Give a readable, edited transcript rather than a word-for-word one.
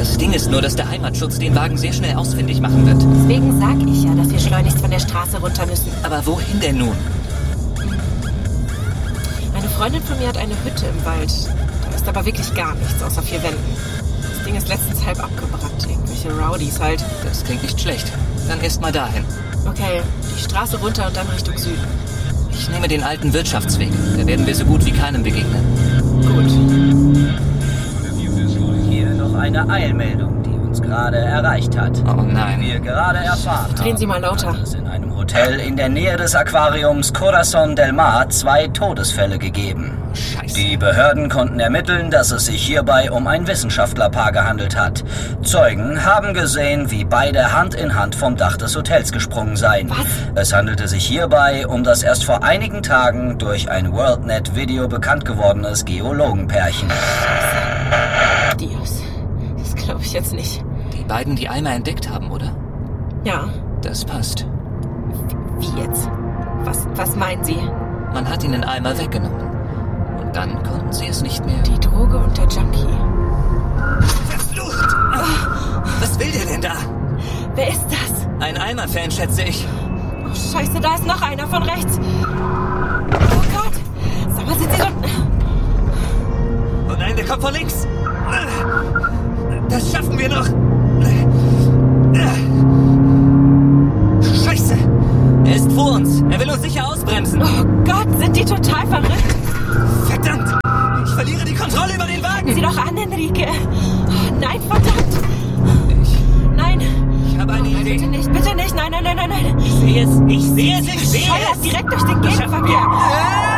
Das Ding ist nur, dass der Heimatschutz den Wagen sehr schnell ausfindig machen wird. Deswegen sag ich ja, dass wir schleunigst von der Straße runter müssen. Aber wohin denn nun? Eine Freundin von mir hat eine Hütte im Wald. Da ist aber wirklich gar nichts außer 4 Wänden. Das Ding ist letztens halb abgebrannt. Irgendwelche Rowdies halt. Das klingt nicht schlecht. Dann erst mal dahin. Okay, die Straße runter und dann Richtung Süden. Ich nehme den alten Wirtschaftsweg. Da werden wir so gut wie keinem begegnen. Gut. Hier noch eine Eilmeldung, die uns gerade erreicht hat. Oh nein. Wir gerade erfahren Drehen Sie mal lauter. Hat es in einem Hotel in der Nähe des Aquariums Corazon del Mar 2 Todesfälle gegeben. Scheiße. Die Behörden konnten ermitteln, dass es sich hierbei um ein Wissenschaftlerpaar gehandelt hat. Zeugen haben gesehen, wie beide Hand in Hand vom Dach des Hotels gesprungen seien. Was? Es handelte sich hierbei um das erst vor einigen Tagen durch ein WorldNet-Video bekannt gewordenes Geologenpärchen. Dios. Das glaube ich jetzt nicht. Die beiden, die Alma entdeckt haben, oder? Ja. Das passt. Wie jetzt? Was meinen Sie? Man hat ihnen Alma weggenommen. Und dann konnten sie es nicht mehr. Die Droge und der Junkie. Verflucht! Was will der denn da? Wer ist das? Ein Alma-Fan, schätze ich. Oh, Scheiße, da ist noch einer von rechts. Oh Gott. Sag mal, sind Sie so... Oh nein, der kommt von links. Das schaffen wir noch. Scheiße. Er ist vor uns. Er will uns sicher ausbremsen. Oh Gott, sind die total verrückt. Verdammt. Ich verliere die Kontrolle über den Wagen. Sieh doch an, Enrique. Oh, nein, verdammt. Nein. Ich habe eine Idee. Bitte nicht, bitte nicht. Nein. Ich sehe es. Scheuert direkt durch den Gegenverkehr.